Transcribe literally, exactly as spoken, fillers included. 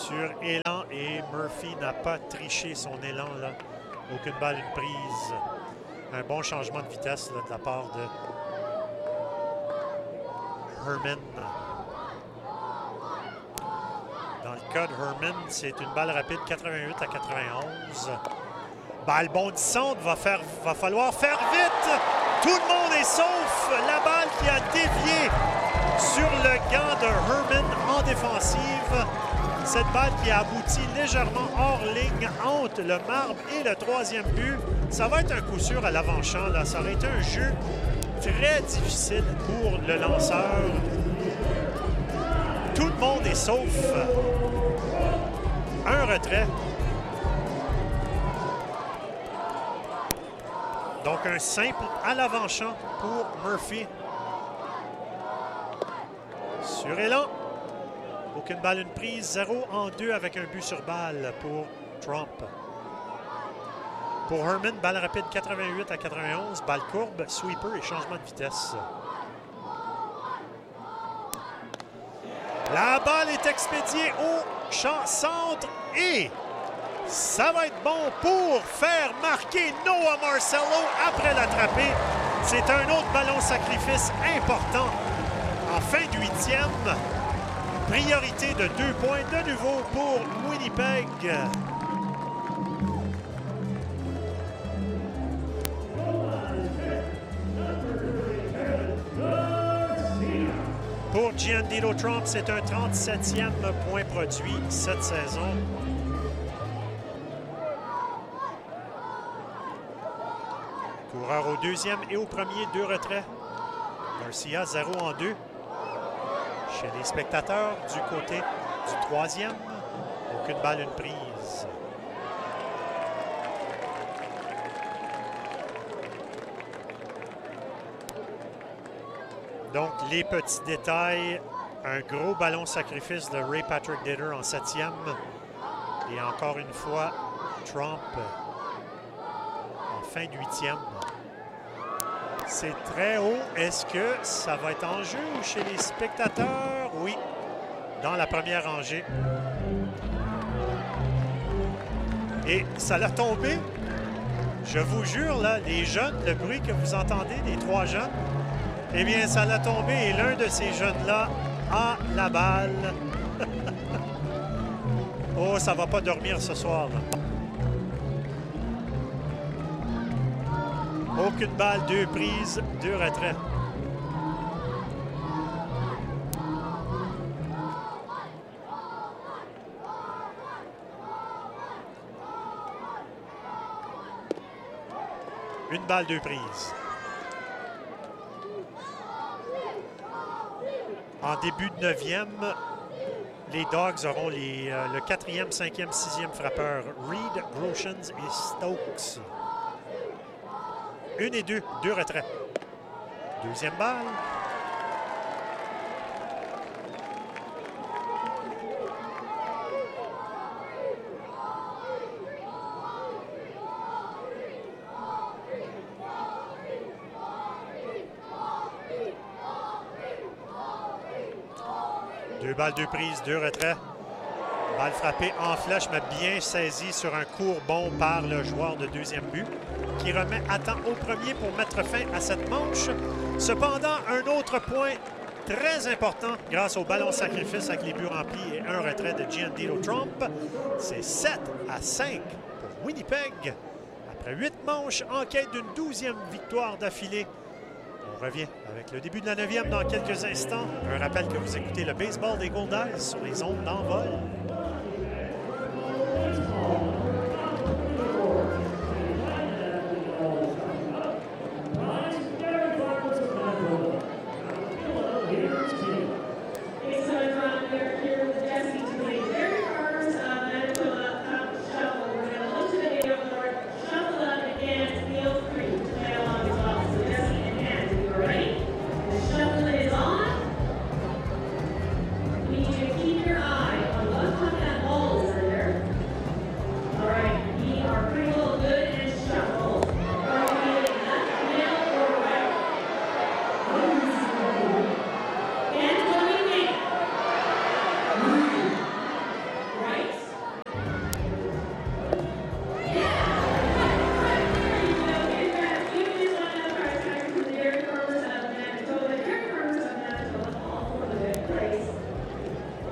sur élan et Murphy n'a pas triché son élan là. Aucune balle, une prise. Un bon changement de vitesse là, de la part de Herman. Dans le cas de Herman, c'est une balle rapide quatre-vingt-huit à quatre-vingt-onze. Balle bondissante, va, faire, va falloir faire vite. Tout le monde est sauf la balle qui a dévié sur le gant de Herman en défensive. Cette balle qui a abouti légèrement hors ligne entre le marbre et le troisième but. Ça va être un coup sûr à l'avant-champ. Là. Ça aurait été un jeu très difficile pour le lanceur. Tout le monde est sauf. Un retrait. Donc un simple à l'avant-champ pour Murphy. Sur élan. Aucune balle, une prise. zéro en deux avec un but sur balle pour Trump. Pour Herman, balle rapide quatre-vingt-huit à quatre-vingt-onze. Balle courbe, sweeper et changement de vitesse. La balle est expédiée au champ centre et ça va être bon pour faire marquer Noah Marcello après l'attraper. C'est un autre ballon sacrifice important en fin de huitième. Priorité de deux points de nouveau pour Winnipeg. Pour Giancarlo Trump, c'est un trente-septième point produit cette saison. Coureur au deuxième et au premier, deux retraits. Garcia, zéro en deux. Chez les spectateurs, du côté du troisième, aucune balle, une prise. Donc, les petits détails. Un gros ballon sacrifice de Ray Patrick Ditter en septième. Et encore une fois, Trump en fin de huitième. C'est très haut. Est-ce que ça va être en jeu chez les spectateurs? Oui, dans la première rangée. Et ça l'a tombé. Je vous jure, là, les jeunes, le bruit que vous entendez des trois jeunes, eh bien, ça l'a tombé et l'un de ces jeunes-là a la balle. Oh, ça va pas dormir ce soir, là. Aucune balle, deux prises, deux retraits. Une balle, deux prises. En début de neuvième, les Dogs auront les, euh, le quatrième, cinquième, sixième frappeur. Reed, Groshans et Stokes. Une et deux, deux retraits. Deuxième balle. Deux balles, deux prises, deux retraits. Balle frappée en flèche, mais bien saisie sur un court bond par le joueur de deuxième but, qui remet à temps au premier pour mettre fin à cette manche. Cependant, un autre point très important grâce au ballon sacrifice avec les buts remplis et un retrait de Giancarlo Trump. C'est sept à cinq pour Winnipeg. Après huit manches, en quête d'une douzième victoire d'affilée. On revient avec le début de la neuvième dans quelques instants. Un rappel que vous écoutez le baseball des Golden sur les ondes d'envol.